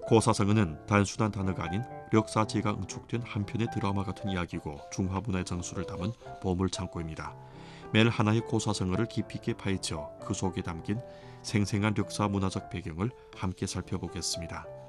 고사성어는 단순한 단어가 아닌 역사지혜가 응축된 한편의 드라마 같은 이야기고 중화문화의 정수를 담은 보물창고입니다. 매일 하나의 고사성어를 깊이 있게 파헤쳐 그 속에 담긴 생생한 역사 문화적 배경을 함께 살펴보겠습니다.